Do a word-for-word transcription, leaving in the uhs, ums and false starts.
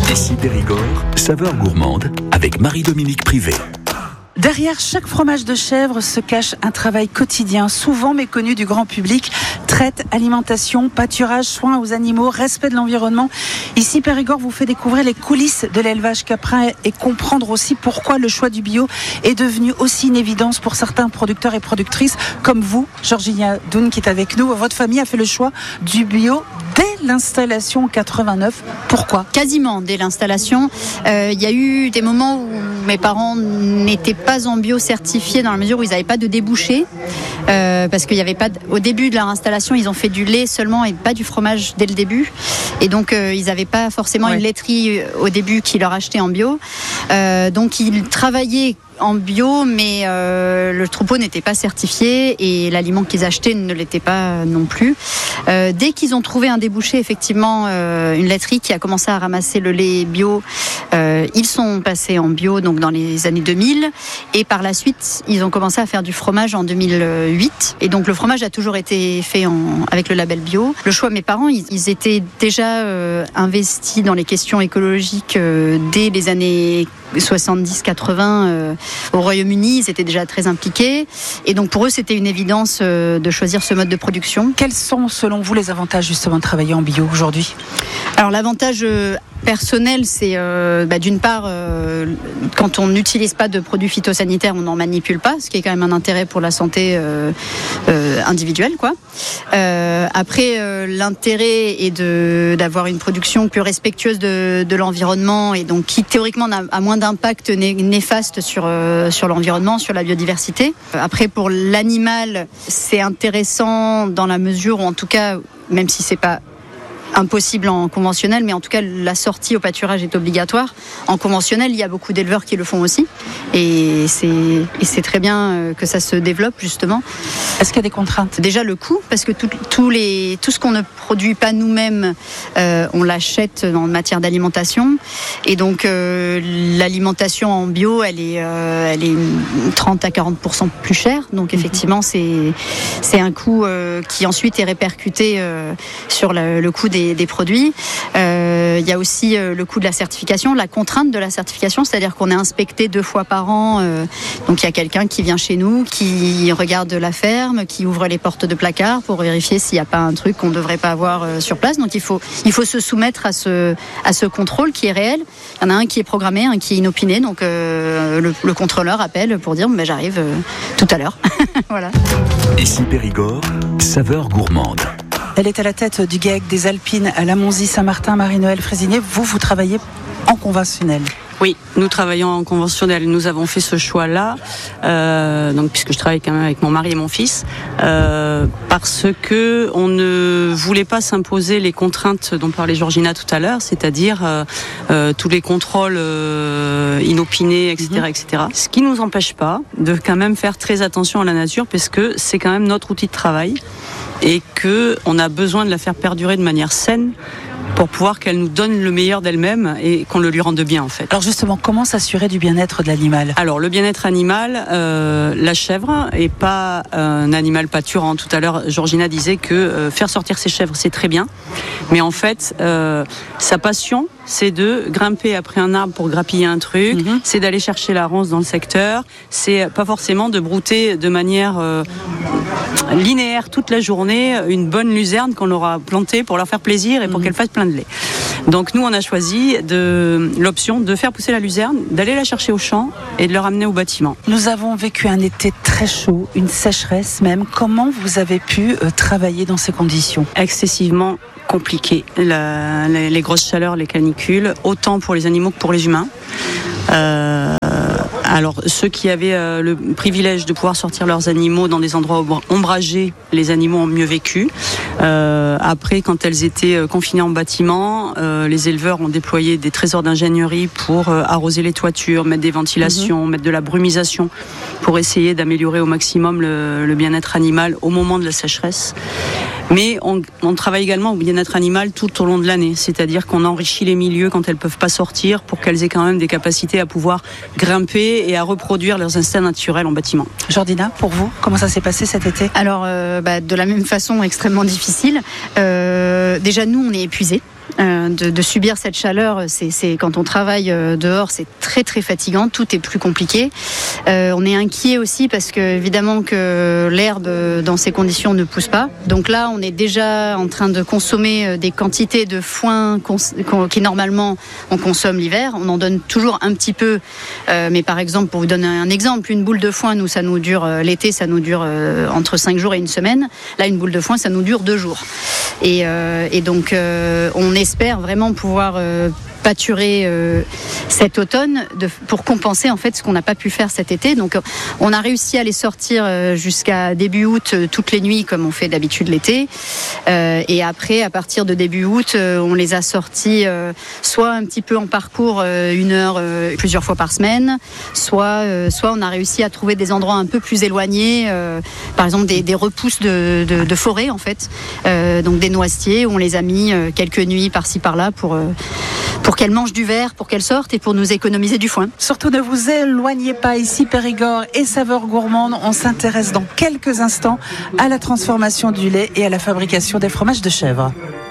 Ici Périgord, saveur gourmande avec Marie-Dominique Privé. Derrière chaque fromage de chèvre se cache un travail quotidien, souvent méconnu du grand public. Traite, alimentation, pâturage, soins aux animaux, respect de l'environnement. Ici, Périgord vous fait découvrir les coulisses de l'élevage caprin et comprendre aussi pourquoi le choix du bio est devenu aussi une évidence pour certains producteurs et productrices comme vous, Georgina Doun, qui est avec nous. Votre famille a fait le choix du bio dès l'installation en quatre-vingt-neuf. Pourquoi ? Quasiment dès l'installation. Euh, il y a eu des moments où mes parents n'étaient pas en bio certifié dans la mesure où ils n'avaient pas de débouché euh, parce qu'il y avait pas de... au début de leur installation ils ont fait du lait seulement et pas du fromage dès le début et donc euh, ils n'avaient pas forcément ouais. une laiterie au début qui leur achetait en bio euh, donc ils travaillaient en bio, mais euh, le troupeau n'était pas certifié et l'aliment qu'ils achetaient ne l'était pas non plus. Euh, dès qu'ils ont trouvé un débouché, effectivement, euh, une laiterie qui a commencé à ramasser le lait bio, euh, ils sont passés en bio donc dans les années deux mille et par la suite, ils ont commencé à faire du fromage en deux mille huit et donc le fromage a toujours été fait en, avec le label bio. Le choix de mes parents, ils, ils étaient déjà euh, investis dans les questions écologiques euh, dès les années soixante-dix quatre-vingts euh, au Royaume-Uni, ils étaient déjà très impliqués et donc pour eux c'était une évidence euh, de choisir ce mode de production. Quels sont selon vous les avantages justement de travailler en bio aujourd'hui ? Alors l'avantage euh, personnel c'est euh, bah, d'une part euh, quand on n'utilise pas de produits phytosanitaires on n'en manipule pas, ce qui est quand même un intérêt pour la santé euh, euh, individuelle quoi. Euh, après euh, l'intérêt est de, d'avoir une production plus respectueuse de, de l'environnement et donc qui théoriquement n'a, a moins d'impact né, néfaste sur, euh, sur l'environnement, sur la biodiversité. Après pour l'animal c'est intéressant dans la mesure où en tout cas même si c'est pas impossible en conventionnel, mais en tout cas la sortie au pâturage est obligatoire. En conventionnel, il y a beaucoup d'éleveurs qui le font aussi et c'est, et c'est très bien que ça se développe justement. Est-ce qu'il y a des contraintes ? Déjà le coût, parce que tout, tout, les, tout ce qu'on ne produit pas nous-mêmes, euh, on l'achète en matière d'alimentation et donc euh, l'alimentation en bio, elle est, euh, elle est trente à quarante pour cent plus chère, donc effectivement c'est, c'est un coût euh, qui ensuite est répercuté euh, sur le, le coût des Des, des produits. Euh, il y a aussi euh, le coût de la certification, la contrainte de la certification, c'est-à-dire qu'on est inspecté deux fois par an. Euh, donc il y a quelqu'un qui vient chez nous, qui regarde la ferme, qui ouvre les portes de placard pour vérifier s'il n'y a pas un truc qu'on ne devrait pas avoir euh, sur place. Donc il faut, il faut se soumettre à ce, à ce contrôle qui est réel. Il y en a un qui est programmé, un qui est inopiné. Donc euh, le, le contrôleur appelle pour dire bah, j'arrive euh, tout à l'heure. Voilà. Ici Périgord, saveur gourmande. Elle est à la tête du GAEC des Alpines à Lamonzie, Saint-Martin, Marie-Noëlle Frézinier. Vous, vous travaillez en conventionnel. Oui, nous travaillons en conventionnel. Nous avons fait ce choix-là, euh, donc puisque je travaille quand même avec mon mari et mon fils, euh, parce que on ne voulait pas s'imposer les contraintes dont parlait Georgina tout à l'heure, c'est-à-dire euh, euh, tous les contrôles euh, inopinés, et cetera, mmh. et cetera. Ce qui nous empêche pas de quand même faire très attention à la nature, parce que c'est quand même notre outil de travail et que on a besoin de la faire perdurer de manière saine pour pouvoir qu'elle nous donne le meilleur d'elle-même et qu'on le lui rende bien en fait. Alors justement, comment s'assurer du bien-être de l'animal ? Alors le bien-être animal, euh, la chèvre est pas un animal pâturant. Tout à l'heure, Georgina disait que euh, faire sortir ses chèvres, c'est très bien. Mais en fait, euh, sa passion, c'est de grimper après un arbre pour grappiller un truc, mmh. c'est d'aller chercher la ronce dans le secteur, c'est pas forcément de brouter de manière euh, linéaire toute la journée une bonne luzerne qu'on aura plantée pour leur faire plaisir et pour mmh. qu'elle fasse plein de lait. Donc nous on a choisi de, l'option de faire pousser la luzerne, d'aller la chercher au champ et de le ramener au bâtiment. Nous avons vécu un été très chaud, une sécheresse même. Comment vous avez pu euh, travailler dans ces conditions ? Excessivement compliqué. La, les, les grosses chaleurs, les canicules, autant pour les animaux que pour les humains. Euh, alors ceux qui avaient euh, le privilège de pouvoir sortir leurs animaux dans des endroits ombragés, les animaux ont mieux vécu. Euh, après, quand elles étaient euh, confinées en bâtiment, euh, les éleveurs ont déployé des trésors d'ingénierie pour euh, arroser les toitures, mettre des ventilations, mmh. mettre de la brumisation pour essayer d'améliorer au maximum le, le bien-être animal au moment de la sécheresse. Mais on, on travaille également au bien-être animal tout au long de l'année, c'est-à-dire qu'on enrichit les milieux quand elles peuvent pas sortir pour qu'elles aient quand même des capacités à pouvoir grimper et à reproduire leurs instincts naturels en bâtiment. Georgina, pour vous, comment ça s'est passé cet été ? Alors, euh, bah, de la même façon, extrêmement difficile. Euh, déjà, nous, on est épuisés. euh, de, de subir cette chaleur. C'est, c'est quand on travaille euh, dehors, c'est très très fatigant. Tout est plus compliqué. Euh, on est inquiet aussi parce que évidemment que l'herbe dans ces conditions ne pousse pas. Donc là, on est déjà en train de consommer des quantités de foin cons- qui normalement on consomme l'hiver. On en donne toujours un petit peu, euh, mais par exemple, pour vous donner un exemple, une boule de foin, nous ça nous dure euh, l'été, ça nous dure euh, entre cinq jours et une semaine. Là, une boule de foin, ça nous dure deux jours. Et, euh, et donc, euh, on espère vraiment pouvoir euh, pâturer euh, cet automne de, pour compenser en fait ce qu'on n'a pas pu faire cet été. Donc, on a réussi à les sortir euh, jusqu'à début août euh, toutes les nuits comme on fait d'habitude l'été. Euh, et après, à partir de début août, euh, on les a sortis euh, soit un petit peu en parcours, euh, une heure euh, plusieurs fois par semaine, soit euh, soit on a réussi à trouver des endroits un peu plus éloignés, euh, par exemple des, des repousses de, de, de forêt en fait, euh, donc des noisetiers où on les a mis euh, quelques nuits par-ci par-là pour euh, pour qu'elles mangent du verre, pour qu'elles sortent et pour nous économiser du foin. Surtout ne vous éloignez pas, ici Périgord et Saveurs Gourmandes. On s'intéresse dans quelques instants à la transformation du lait et à la fabrication des fromages de chèvre.